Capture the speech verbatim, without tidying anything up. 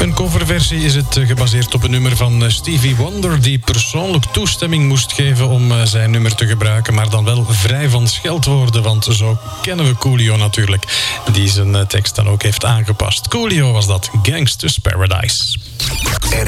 een coverversie is het gebaseerd op een nummer van Stevie Wonder, die persoonlijk toestemming moest geven om zijn nummer te gebruiken, maar dan wel vrij van scheldwoorden, want zo kennen we Coolio natuurlijk, die zijn tekst dan ook heeft aangepast. Coolio was dat, Gangsta's Paradise. R